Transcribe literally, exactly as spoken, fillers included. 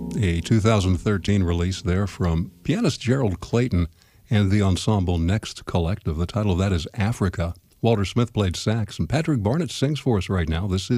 A two thousand thirteen release there from pianist Gerald Clayton and the ensemble Next Collective. The title of that is Africa. Walter Smith played sax, and Patrick Barnett sings for us right now. This is